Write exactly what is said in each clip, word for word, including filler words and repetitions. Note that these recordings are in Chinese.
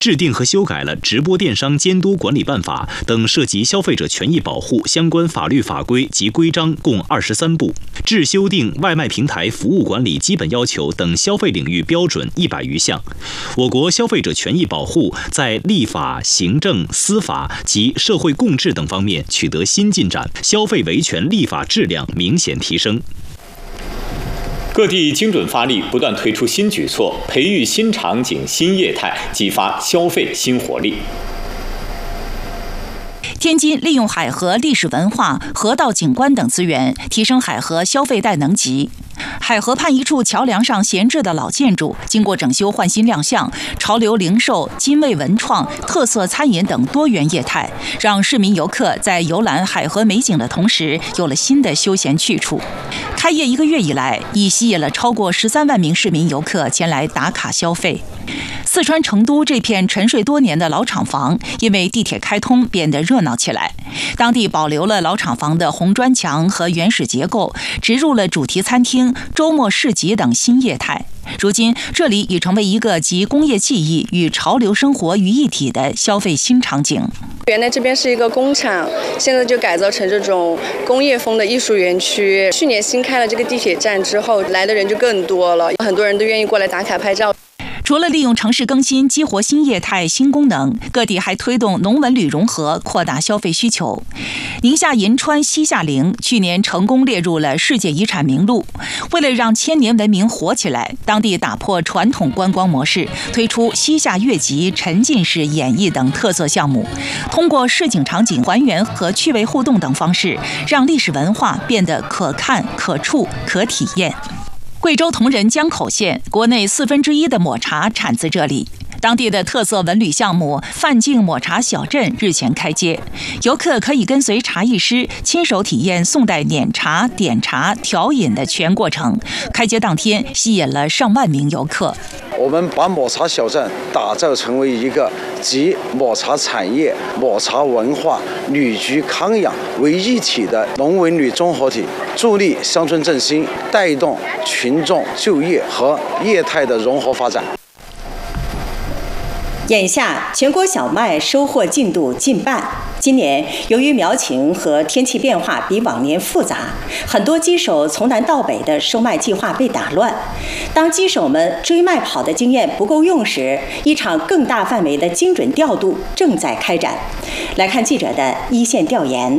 制定和修改了《直播电商监督管理办法》等涉及消费者权益保护相关法律法规及规章共二十三部，制修订外卖平台服务管理基本要求等消费领域标准一百余项。我国消费者权益保护在立法、行政、司法及社会共治等方面取得新进展，消费维权立法质量明显提升。各地精准发力，不断推出新举措，培育新场景、新业态，激发消费新活力。 天津利用海河历史文化、河道景观等资源，提升海河消费带能级。海河畔一处桥梁上闲置的老建筑，经过整修换新亮相，潮流零售、精卫文创、特色餐饮等多元业态，让市民游客在游览海河美景的同时，有了新的休闲去处。开业一个月以来，已吸引了超过十三万名市民游客前来打卡消费。四川成都这片沉睡多年的老厂房，因为地铁开通变得热闹起来。当地保留了老厂房的红砖墙和原始结构，植入了主题餐厅、周末市集等新业态。如今，这里已成为一个集工业技艺与潮流生活于一体的消费新场景。 原来这边是一个工厂，现在就改造成这种工业风的艺术园区。去年新开了这个地铁站之后，来的人就更多了，很多人都愿意过来打卡拍照。 除了利用城市更新激活新业态新功能，各地还推动农文旅融合，扩大消费需求。宁夏银川西夏陵去年成功列入了世界遗产名录。为了让千年文明活起来，当地打破传统观光模式，推出西夏越级、沉浸式演绎等特色项目，通过市井场景还原和趣味互动等方式，让历史文化变得可看、可触、可体验。贵州铜仁江口县，国内四分之一的抹茶产自这里。当地的特色文旅项目范境抹茶小镇日前开街，游客可以跟随茶艺师亲手体验宋代碾茶、点茶、调饮的全过程。开街当天，吸引了上万名游客。 我们把抹茶小镇打造成为一个集抹茶产业、抹茶文化、旅居康养为一体的农文旅综合体，助力乡村振兴，带动群众就业和业态的融合发展。 眼下，全国小麦收获进度近半。今年由于苗情和天气变化比往年复杂，很多机手从南到北的收麦计划被打乱。当机手们追麦跑的经验不够用时，一场更大范围的精准调度正在开展。来看记者的一线调研。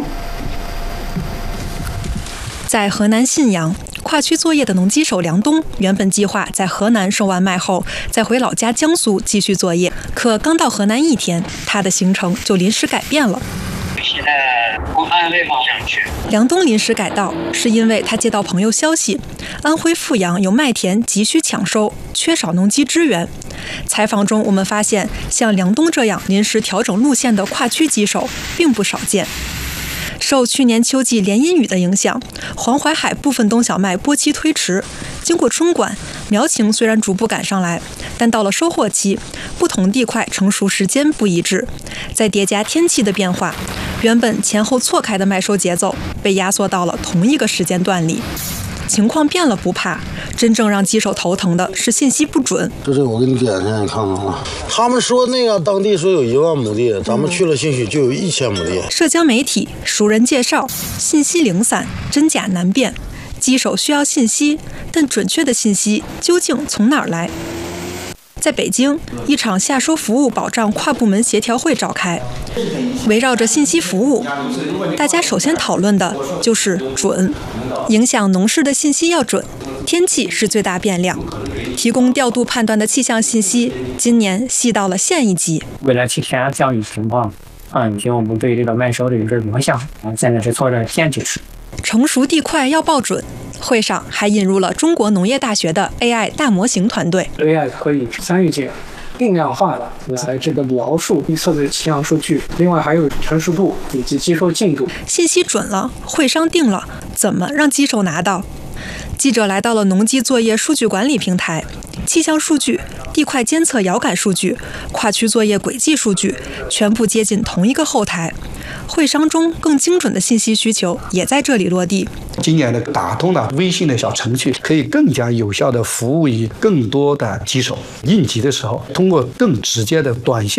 在河南信阳，跨区作业的农机手梁东原本计划在河南收完麦后，再回老家江苏继续作业。可刚到河南一天，他的行程就临时改变了。 现在往安徽方向去。 梁东临时改道，是因为他接到朋友消息，安徽阜阳有麦田急需抢收，缺少农机支援。采访中，我们发现像梁东这样临时调整路线的跨区机手并不少见。受去年秋季连阴雨的影响，黄淮海部分冬小麦播期推迟。经过春管，苗情虽然逐步赶上来，但到了收获期，不同地块成熟时间不一致，再叠加天气的变化，原本前后错开的麦收节奏被压缩到了同一个时间段里。情况变了不怕，真正让机手头疼的是信息不准。 这是我给你点上，你看看啊。他们说那个当地说有一万亩地，咱们去了兴许就有一千亩地。 社交媒体熟人介绍，信息零散，真假难辨。机手需要信息，但准确的信息究竟从哪儿来？在北京，一场下收服务保障跨部门协调会召开，围绕着信息服务，大家首先讨论的就是准。影响农事的信息要准，天气是最大变量。提供调度判断的气象信息，今年细到了县一级。 为了体现降雨情况，啊，以及我们对这个麦收的一个影响，啊，现在是做着天气池。 成熟地块要报准。会上还引入了中国农业大学的 A I 大模型团队。 A I 可以参与进定量化的来这个描述预测的气象数据，另外还有成熟度以及机收进度。 信息准了，会商定了，怎么让机手拿到？记者来到了农机作业数据管理平台，气象数据、地块监测遥感数据、跨区作业轨迹数据全部接进同一个后台。会商中更精准的信息需求也在这里落地。 今年的打通了微信的小程序，可以更加有效的服务于更多的机手。应急的时候，通过更直接的短信